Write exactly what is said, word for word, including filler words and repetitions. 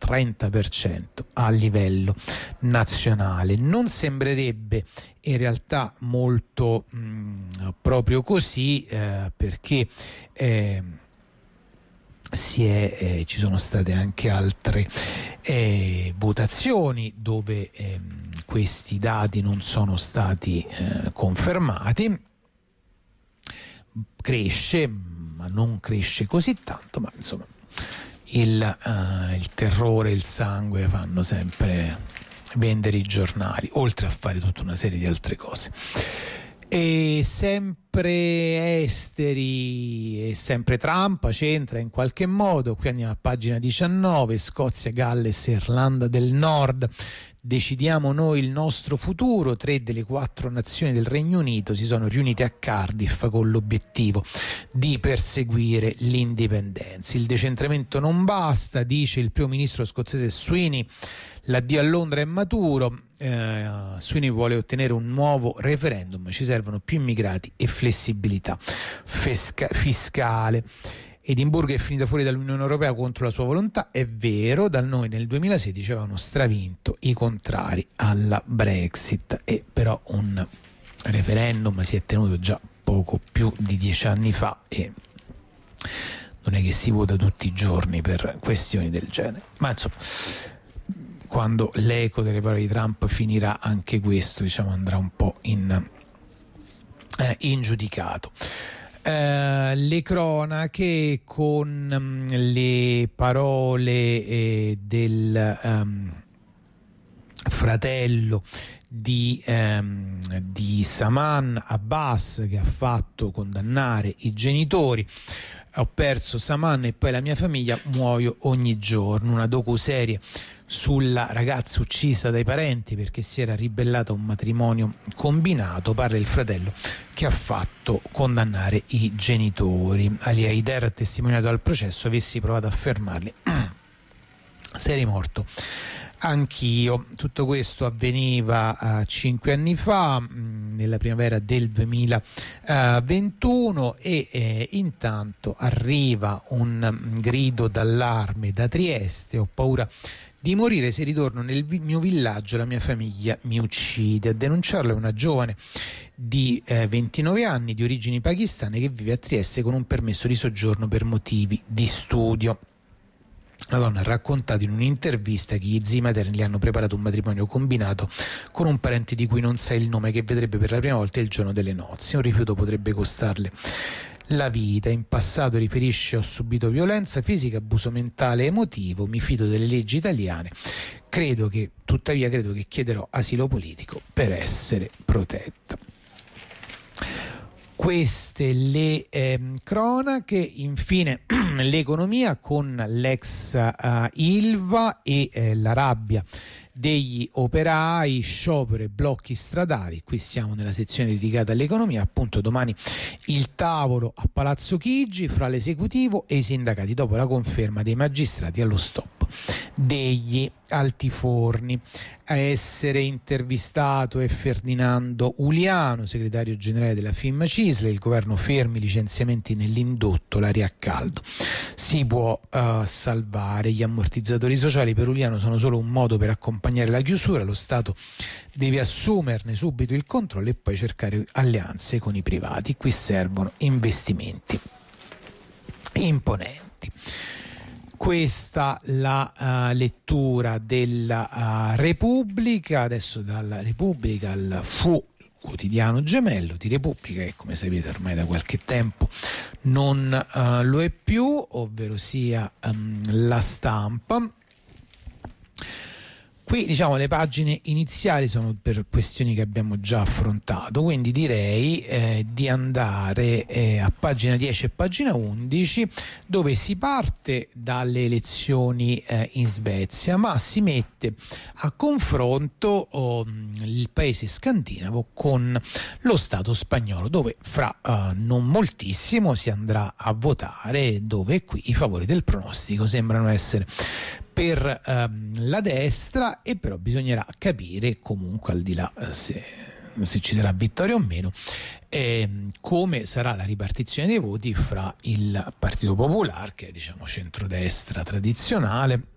trenta per cento a livello nazionale. Non sembrerebbe in realtà molto mh, proprio così, eh, perché eh, si è, eh, ci sono state anche altre eh, votazioni dove eh, questi dati non sono stati eh, confermati. Cresce, ma non cresce così tanto, ma insomma il, uh, il terrore e il sangue fanno sempre vendere i giornali, oltre a fare tutta una serie di altre cose. E sempre esteri e sempre Trump c'entra in qualche modo. Qui andiamo a pagina diciannove. Scozia, Galles e Irlanda del Nord. Decidiamo noi il nostro futuro. Tre delle quattro nazioni del Regno Unito si sono riunite a Cardiff con l'obiettivo di perseguire l'indipendenza. Il decentramento non basta, dice il primo ministro scozzese Sweeney. L'addio a Londra è maturo. Eh, Sweeney vuole ottenere un nuovo referendum. Ci servono più immigrati e flessibilità fesca- fiscale. Edimburgo è finita fuori dall'Unione Europea contro la sua volontà, è vero, da noi nel duemilasedici avevano stravinto i contrari alla Brexit, e però un referendum si è tenuto già poco più di dieci anni fa e non è che si vota tutti i giorni per questioni del genere. Ma insomma, quando l'eco delle parole di Trump finirà, anche questo, diciamo, andrà un po' in, eh, in giudicato. Uh, le cronache con um, le parole eh, del um, fratello di, um, di Saman Abbas, che ha fatto condannare i genitori. Ho perso Saman e poi la mia famiglia, muoio ogni giorno. Una docuserie sulla ragazza uccisa dai parenti perché si era ribellata a un matrimonio combinato. Parla il fratello che ha fatto condannare i genitori. Ali Haider ha testimoniato al processo: avessi provato a fermarli sarei morto anch'io. Tutto questo avveniva uh, cinque anni fa, mh, nella primavera del duemilaventuno, e eh, intanto arriva un um, grido d'allarme da Trieste: ho paura di morire, se ritorno nel vi- mio villaggio la mia famiglia mi uccide. A denunciarlo è una giovane di eh, ventinove anni di origini pakistane che vive a Trieste con un permesso di soggiorno per motivi di studio. La donna ha raccontato in un'intervista che gli zii materni le hanno preparato un matrimonio combinato con un parente di cui non sa il nome, che vedrebbe per la prima volta il giorno delle nozze. Un rifiuto potrebbe costarle la vita. In passato, riferisce, ho subito violenza fisica, abuso mentale e emotivo, mi fido delle leggi italiane, credo che tuttavia credo che chiederò asilo politico per essere protetta. Queste le eh, cronache. Infine l'economia con l'ex uh, Ilva e eh, la rabbia degli operai, sciopero e blocchi stradali. Qui siamo nella sezione dedicata all'economia. Appunto, domani il tavolo a Palazzo Chigi fra l'esecutivo e i sindacati dopo la conferma dei magistrati allo stop degli altiforni. A essere intervistato è Ferdinando Uliano, segretario generale della FIM-CISL. Il governo fermi i licenziamenti nell'indotto, l'aria a caldo si può uh, salvare. Gli ammortizzatori sociali per Uliano sono solo un modo per accompagnare la chiusura. Lo Stato deve assumerne subito il controllo e poi cercare alleanze con i privati. Qui servono investimenti imponenti. Questa la uh, lettura della uh, Repubblica. Adesso dalla Repubblica al Fu, quotidiano gemello di Repubblica, che come sapete ormai da qualche tempo non uh, lo è più, ovvero sia um, La Stampa. Qui, diciamo, le pagine iniziali sono per questioni che abbiamo già affrontato, quindi direi eh, di andare eh, a pagina dieci e pagina undici, dove si parte dalle elezioni eh, in Svezia, ma si mette a confronto oh, il paese scandinavo con lo Stato spagnolo, dove fra uh, non moltissimo si andrà a votare, dove qui i favori del pronostico sembrano essere per ehm, la destra, e però bisognerà capire comunque, al di là eh, se, se ci sarà vittoria o meno, ehm, come sarà la ripartizione dei voti fra il Partito Popolare, che è, diciamo, centrodestra tradizionale,